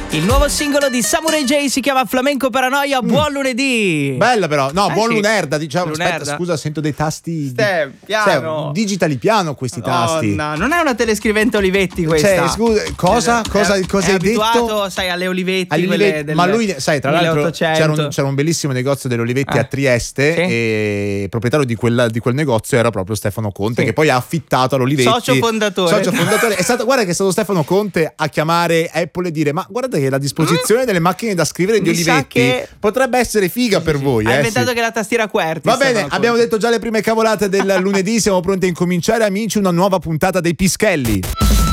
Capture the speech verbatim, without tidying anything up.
Il nuovo singolo di Samurai J si chiama Flamenco Paranoia. Buon lunedì. Bella però, no, Eh, buon sì. lunerda, diciamo. Lunerda. Aspetta, scusa, sento dei tasti. Ste, piano. Cioè, digitali piano questi tasti. Oh, no, non è una telescrivente Olivetti questa. Cioè, scusa, cosa? Eh, Cosa, è- cosa è hai abituato, detto? sai, alle Olivetti, Agli quelle Olivetti, del ma lui, sai, tra l'altro milleottocento. c'era un, c'era un bellissimo negozio dell'Olivetti Eh. a Trieste, Sì. e il proprietario di, quella, di quel negozio era proprio Stefano Conte, Sì. che poi ha affittato all'Olivetti. Socio fondatore. Socio fondatore. È stato, guarda che è stato Stefano Conte a chiamare Apple e dire: ma guardate che la disposizione delle macchine da scrivere di Mi sa Olivetti che- potrebbe essere figa per voi. Ha eh, inventato sì. che la tastiera QWERTY. Va bene, Stefano abbiamo Conte. detto già le prime cavolate del lunedì, siamo pronti a incominciare, amici, una nuova puntata dei Pischelli.